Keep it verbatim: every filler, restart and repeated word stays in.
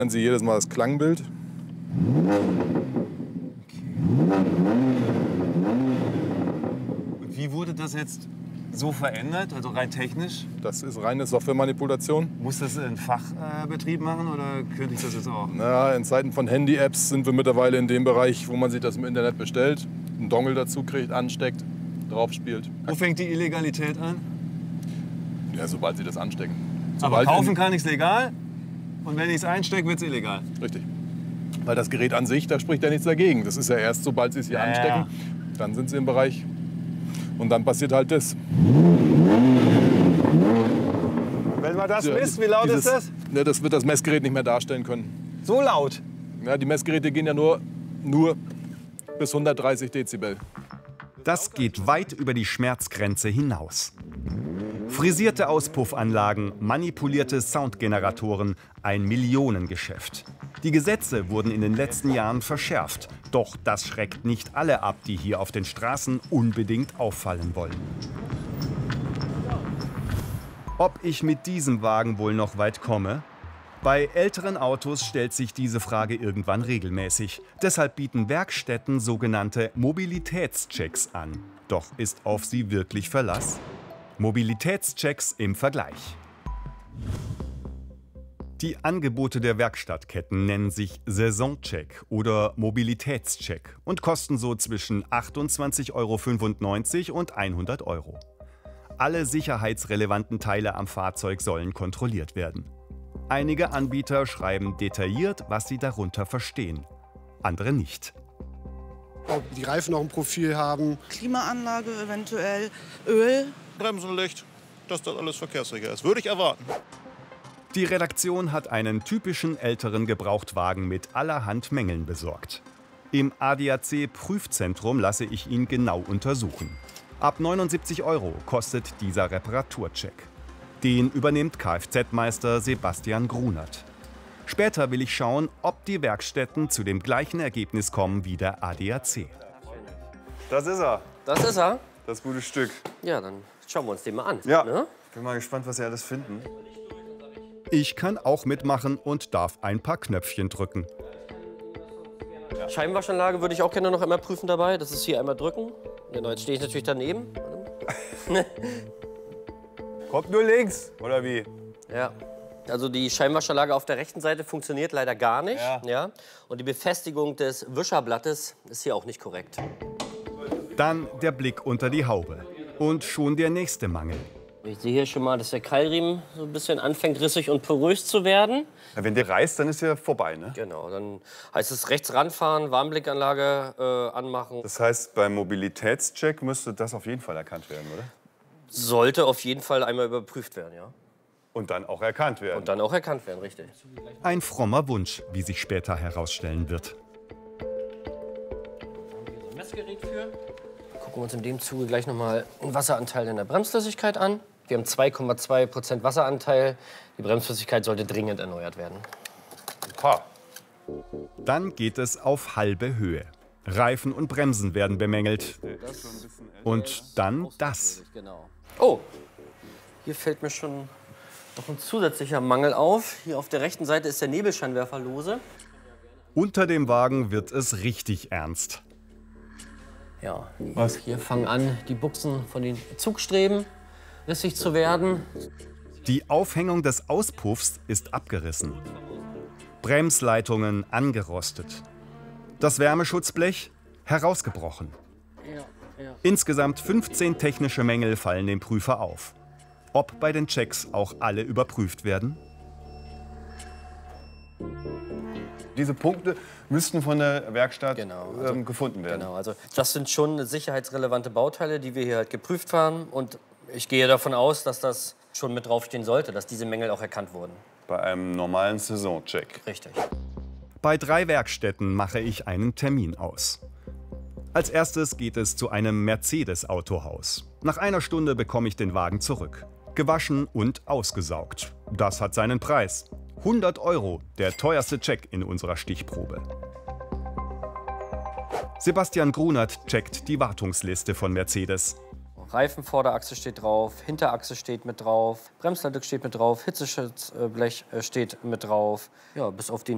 Sie jedes Mal das Klangbild. Und wie wurde das jetzt so verändert, also rein technisch? Das ist reine Softwaremanipulation. Muss das ein Fachbetrieb machen oder könnte ich das jetzt auch? Na, in Zeiten von Handy-Apps sind wir mittlerweile in dem Bereich, wo man sich das im Internet bestellt, einen Dongle dazu kriegt, ansteckt, drauf spielt. Wo fängt die Illegalität an? Ja, sobald Sie das anstecken. Aber Sobald kaufen in, kann ich es legal und wenn ich es einstecke, wird es illegal. Richtig. Weil das Gerät an sich, da spricht ja nichts dagegen. Das ist ja erst, sobald Sie es hier Ja, anstecken, ja. dann sind Sie im Bereich. Und dann passiert halt das. Wenn man das Ja, misst, wie laut dieses, ist das? Ne, das wird das Messgerät nicht mehr darstellen können. So laut? Ja, die Messgeräte gehen ja nur, nur bis hundertdreißig Dezibel. Das geht weit über die Schmerzgrenze hinaus. Frisierte Auspuffanlagen, manipulierte Soundgeneratoren, ein Millionengeschäft. Die Gesetze wurden in den letzten Jahren verschärft. Doch das schreckt nicht alle ab, die hier auf den Straßen unbedingt auffallen wollen. Ob ich mit diesem Wagen wohl noch weit komme? Bei älteren Autos stellt sich diese Frage irgendwann regelmäßig. Deshalb bieten Werkstätten sogenannte Mobilitätschecks an. Doch ist auf sie wirklich Verlass? Mobilitätschecks im Vergleich. Die Angebote der Werkstattketten nennen sich Saisoncheck oder Mobilitätscheck und kosten so zwischen achtundzwanzig Euro fünfundneunzig und hundert Euro. Alle sicherheitsrelevanten Teile am Fahrzeug sollen kontrolliert werden. Einige Anbieter schreiben detailliert, was sie darunter verstehen, andere nicht. Ob die Reifen noch ein Profil haben. Klimaanlage eventuell, Öl. Bremsenlicht, dass das alles verkehrssicher ist. Würde ich erwarten. Die Redaktion hat einen typischen älteren Gebrauchtwagen mit allerhand Mängeln besorgt. Im A D A C-Prüfzentrum lasse ich ihn genau untersuchen. Ab neunundsiebzig Euro kostet dieser Reparaturcheck. Den übernimmt Kfz-Meister Sebastian Grunert. Später will ich schauen, ob die Werkstätten zu dem gleichen Ergebnis kommen wie der A D A C. Das ist er. Das ist er? Das gute Stück. Ja, dann schauen wir uns den mal an. Ja. Ne? Bin mal gespannt, was Sie alles finden. Ich kann auch mitmachen und darf ein paar Knöpfchen drücken. Scheibenwaschanlage würde ich auch gerne noch einmal prüfen dabei. Das ist hier einmal drücken. Genau, jetzt stehe ich natürlich daneben. Kommt nur links, oder wie? Ja. Also die Scheibenwaschanlage auf der rechten Seite funktioniert leider gar nicht. Ja. Ja. Und die Befestigung des Wischerblattes ist hier auch nicht korrekt. Dann der Blick unter die Haube. Und schon der nächste Mangel. Ich sehe hier schon mal, dass der Keilriemen so ein bisschen anfängt, rissig und porös zu werden. Ja, wenn der reißt, dann ist ja vorbei, ne? Genau, dann heißt es rechts ranfahren, Warnblickanlage äh, anmachen. Das heißt, beim Mobilitätscheck müsste das auf jeden Fall erkannt werden, oder? Sollte auf jeden Fall einmal überprüft werden, ja. Und dann auch erkannt werden. Und dann auch erkannt werden, richtig. Ein frommer Wunsch, wie sich später herausstellen wird. Ein Messgerät für. Gucken wir uns in dem Zuge gleich noch mal den Wasseranteil in der Bremsflüssigkeit an. Wir haben zwei Komma zwei Prozent Wasseranteil. Die Bremsflüssigkeit sollte dringend erneuert werden. Ha. Dann geht es auf halbe Höhe. Reifen und Bremsen werden bemängelt. Und dann das. Oh, hier fällt mir schon noch ein zusätzlicher Mangel auf. Hier auf der rechten Seite ist der Nebelscheinwerfer lose. Unter dem Wagen wird es richtig ernst. Ja, Was? Hier fangen an, die Buchsen von den Zugstreben rissig zu werden. Die Aufhängung des Auspuffs ist abgerissen. Bremsleitungen angerostet. Das Wärmeschutzblech herausgebrochen. Insgesamt fünfzehn technische Mängel fallen dem Prüfer auf. Ob bei den Checks auch alle überprüft werden? Diese Punkte müssten von der Werkstatt genau, also, ähm, gefunden werden. Genau, also das sind schon sicherheitsrelevante Bauteile, die wir hier halt geprüft haben. Und ich gehe davon aus, dass das schon mit draufstehen sollte, dass diese Mängel auch erkannt wurden. Bei einem normalen Saisoncheck. Richtig. Bei drei Werkstätten mache ich einen Termin aus. Als erstes geht es zu einem Mercedes-Autohaus. Nach einer Stunde bekomme ich den Wagen zurück. Gewaschen und ausgesaugt. Das hat seinen Preis. hundert Euro, der teuerste Check in unserer Stichprobe. Sebastian Grunert checkt die Wartungsliste von Mercedes. Reifenvorderachse steht drauf, Hinterachse steht mit drauf, Bremsleitwerk steht mit drauf, Hitzeschutzblech steht mit drauf. Ja, bis auf den